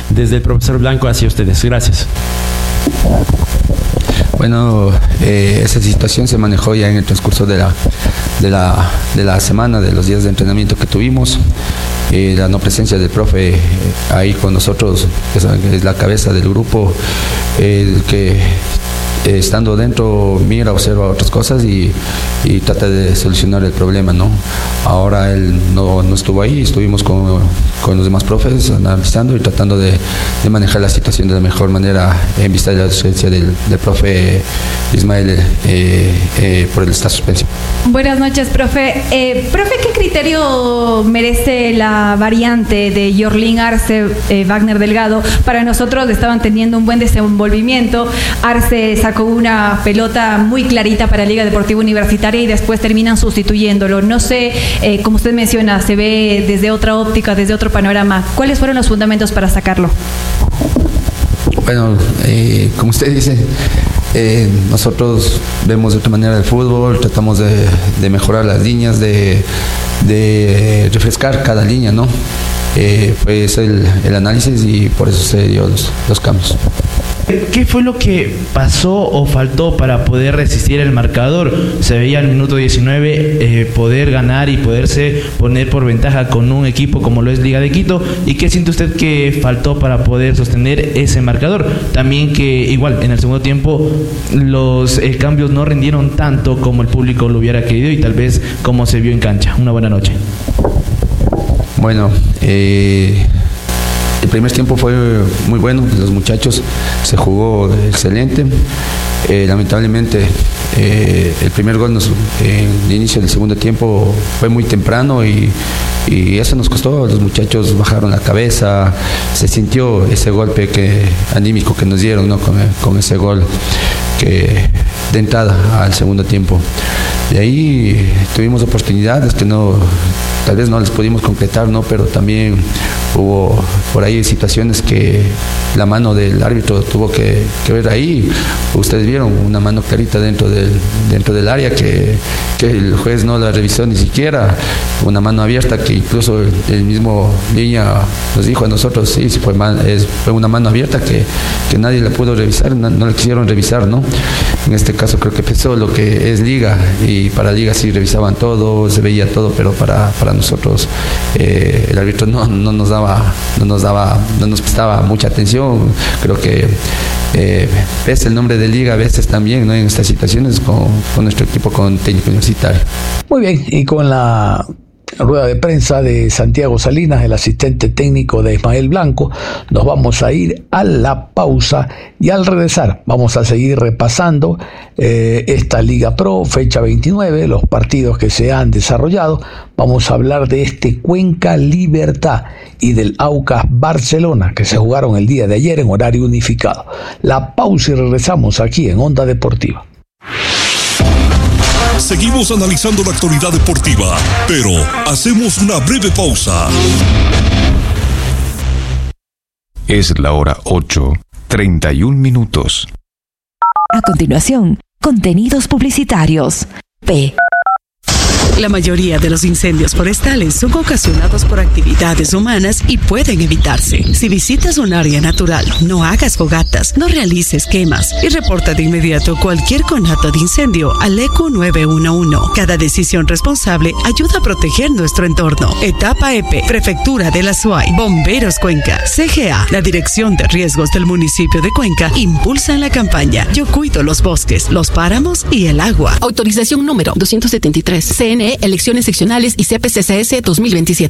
desde el profesor Blanco hacia ustedes. Gracias. Bueno, esa situación se manejó ya en el transcurso de la semana, de los días de entrenamiento que tuvimos. La no presencia del profe ahí con nosotros, que es la cabeza del grupo, el que estando dentro mira, observa otras cosas y trata de solucionar el problema, ¿no? Ahora él no estuvo ahí, estuvimos con los demás profes analizando y tratando de manejar la situación de la mejor manera en vista de la ausencia del profe Ismael por el estar suspenso. Buenas noches, profe. Profe, ¿qué criterio merece la variante de Yorlín Arce, Wagner Delgado? Para nosotros estaban teniendo un buen desenvolvimiento. Arce sacó una pelota muy clarita para Liga Deportiva Universitaria y después terminan sustituyéndolo. No sé, como usted menciona, se ve desde otra óptica, desde otro panorama. ¿Cuáles fueron los fundamentos para sacarlo? Bueno, como usted dice, nosotros vemos de otra manera el fútbol, tratamos de mejorar las líneas, de refrescar cada línea, ¿no? Fue ese el análisis y por eso se dio los cambios. ¿Qué fue lo que pasó o faltó para poder resistir el marcador? Se veía al minuto 19 poder ganar y poderse poner por ventaja con un equipo como lo es Liga de Quito. ¿Y qué siente usted que faltó para poder sostener ese marcador? También que igual en el segundo tiempo los cambios no rindieron tanto como el público lo hubiera querido y tal vez como se vio en cancha. Una buena noche. Bueno, el primer tiempo fue muy bueno, los muchachos se jugó excelente. Lamentablemente el primer gol en el inicio del segundo tiempo fue muy temprano y eso nos costó. Los muchachos bajaron la cabeza, se sintió ese golpe anímico que nos dieron, ¿no? con ese gol de entrada al segundo tiempo. De ahí tuvimos oportunidades que tal vez no les pudimos concretar, ¿no? Pero también hubo por ahí situaciones que la mano del árbitro tuvo que ver ahí. Ustedes vieron una mano clarita dentro del área que el juez no la revisó ni siquiera, una mano abierta que incluso el mismo Liña nos dijo a nosotros, sí, fue una mano abierta que nadie la pudo revisar, no la quisieron revisar, ¿no? En este caso creo que pesó lo que es Liga, y para Liga sí revisaban todo, se veía todo, pero para nosotros el árbitro no nos prestaba mucha atención. Creo que pesa el nombre de Liga a veces también, ¿no? En estas situaciones con nuestro equipo, con técnico universitario. Muy bien, y con la rueda de prensa de Santiago Salinas, el asistente técnico de Ismael Blanco, nos vamos a ir a la pausa y al regresar vamos a seguir repasando esta Liga Pro, fecha 29, los partidos que se han desarrollado. Vamos a hablar de este Cuenca Libertad y del Aucas Barcelona que se jugaron el día de ayer en horario unificado. La pausa y regresamos aquí en Onda Deportiva. Seguimos analizando la actualidad deportiva, pero hacemos una breve pausa. Es la hora 8:31. A continuación, contenidos publicitarios. La mayoría de los incendios forestales son ocasionados por actividades humanas y pueden evitarse. Si visitas un área natural, no hagas fogatas, no realices quemas y reporta de inmediato cualquier conato de incendio al ECU 911. Cada decisión responsable ayuda a proteger nuestro entorno. Etapa EP, Prefectura de la SUAY, Bomberos Cuenca, CGA, la Dirección de Riesgos del municipio de Cuenca, impulsan la campaña Yo cuido los bosques, los páramos y el agua. Autorización número 273. CNE, Elecciones Seccionales y CPCCS 2027.